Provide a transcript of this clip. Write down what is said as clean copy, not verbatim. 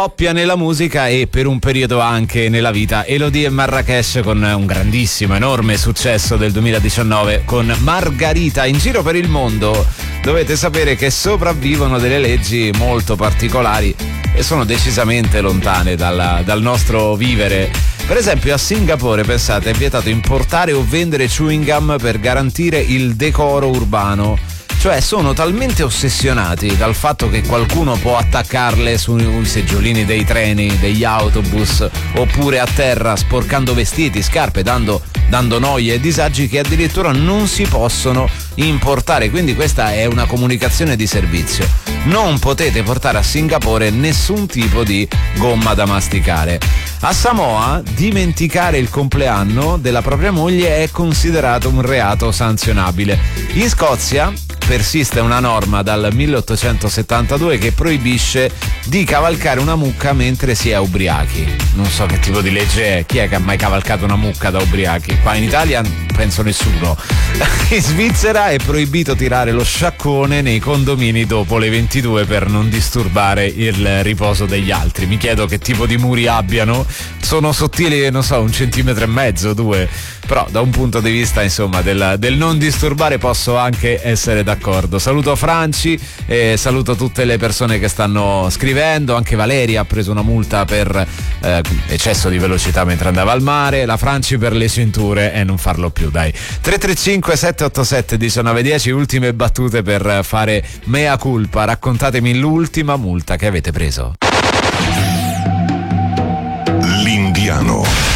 doppia nella musica e per un periodo anche nella vita. Elodie e Marracash con un grandissimo, enorme successo del 2019 con Margarita. In giro per il mondo dovete sapere che sopravvivono delle leggi molto particolari e sono decisamente lontane dal nostro vivere. Per esempio a Singapore, pensate, è vietato importare o vendere chewing gum per garantire il decoro urbano. Cioè sono talmente ossessionati dal fatto che qualcuno può attaccarle sui seggiolini dei treni, degli autobus, oppure a terra sporcando vestiti, scarpe, dando noie e disagi, che addirittura non si possono importare. Quindi questa è una comunicazione di servizio: non potete portare a Singapore nessun tipo di gomma da masticare. A Samoa dimenticare il compleanno della propria moglie è considerato un reato sanzionabile. In Scozia persiste una norma dal 1872 che proibisce di cavalcare una mucca mentre si è ubriachi. Non so che tipo di legge è. Chi è che ha mai cavalcato una mucca da ubriachi? Qua in Italia penso nessuno. In Svizzera è proibito tirare lo sciaccone nei condomini dopo le 22 per non disturbare il riposo degli altri. Mi chiedo che tipo di muri abbiano. Sono sottili, non so, 1,5 centimetri, 2. Però da un punto di vista, insomma, del non disturbare posso anche essere d'accordo. Saluto Franci e saluto tutte le persone che stanno scrivendo. Anche Valeria ha preso una multa per eccesso di velocità mentre andava al mare. La Franci per le cinture e non farlo più, dai. 335 787 1910, ultime battute per fare mea culpa. Raccontatemi l'ultima multa che avete preso. L'Indiano.